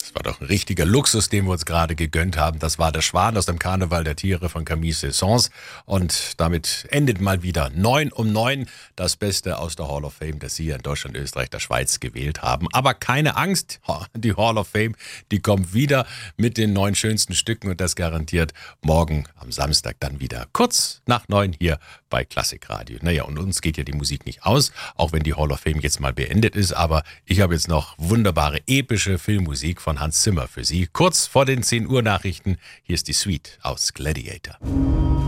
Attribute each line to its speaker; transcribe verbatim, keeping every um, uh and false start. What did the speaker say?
Speaker 1: Das war doch ein richtiger Luxus, den wir uns gerade gegönnt haben. Das war der Schwan aus dem Karneval der Tiere von Camille Saint-Saëns. Und damit endet mal wieder neun um neun das Beste aus der Hall of Fame, das Sie hier in Deutschland, Österreich, der Schweiz gewählt haben. Aber keine Angst, die Hall of Fame, die kommt wieder mit den neun schönsten Stücken und das garantiert morgen am Samstag dann wieder kurz nach neun hier bei Klassikradio. Naja, und uns geht ja die Musik nicht aus, auch wenn die Hall of Fame jetzt mal beendet ist. Aber ich habe jetzt noch wunderbare, epische Filmmusik von Hans Zimmer für Sie. Kurz vor den zehn Uhr Nachrichten, hier ist die Suite aus Gladiator.